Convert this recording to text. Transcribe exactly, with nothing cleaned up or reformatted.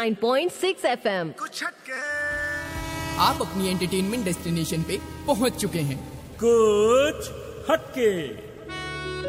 Nine point six FM. कुछ हटके आप अपनी एंटरटेनमेंट डेस्टिनेशन पे पहुंच चुके हैं। कुछ हटके।